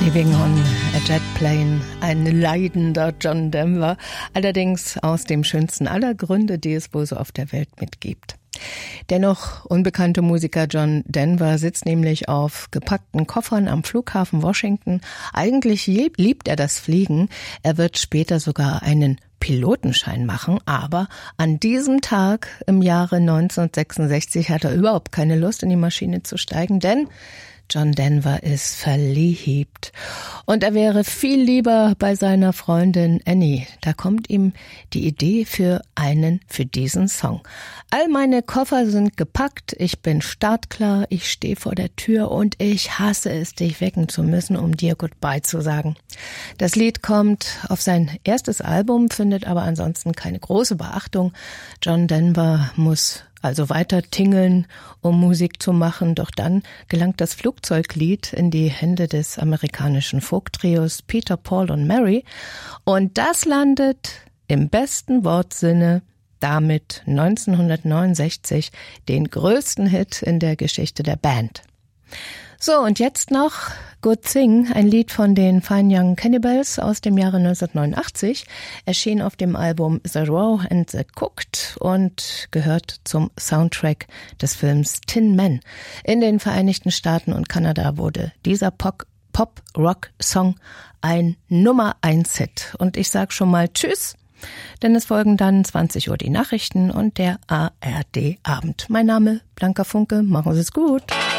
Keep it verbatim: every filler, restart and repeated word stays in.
Living on a Jet Plane, ein leidender John Denver, allerdings aus dem schönsten aller Gründe, die es wohl so auf der Welt mitgibt. Der noch unbekannte Musiker John Denver sitzt nämlich auf gepackten Koffern am Flughafen Washington. Eigentlich liebt er das Fliegen. Er wird später sogar einen Pilotenschein machen, aber an diesem Tag im Jahre neunzehnhundertsechsundsechzig hat er überhaupt keine Lust, in die Maschine zu steigen, denn John Denver ist verliebt und er wäre viel lieber bei seiner Freundin Annie. Da kommt ihm die Idee für einen, für diesen Song. All meine Koffer sind gepackt, ich bin startklar, ich stehe vor der Tür und ich hasse es, dich wecken zu müssen, um dir Goodbye zu sagen. Das Lied kommt auf sein erstes Album, findet aber ansonsten keine große Beachtung. John Denver muss also weiter tingeln, um Musik zu machen. Doch dann gelangt das Flugzeuglied in die Hände des amerikanischen Folk-Trios Peter, Paul und Mary. Und das landet im besten Wortsinne damit neunzehnhundertneunundsechzig den größten Hit in der Geschichte der Band. So, und jetzt noch Good Thing, ein Lied von den Fine Young Cannibals aus dem Jahre neunzehnhundertneunundachtzig, erschien auf dem Album The Raw and the Cooked und gehört zum Soundtrack des Films Tin Man. In den Vereinigten Staaten und Kanada wurde dieser Pop-Rock-Song ein Nummer eins Hit. Und ich sag schon mal Tschüss, denn es folgen dann zwanzig Uhr die Nachrichten und der A R D Abend. Mein Name Blanca Funke, machen Sie es gut.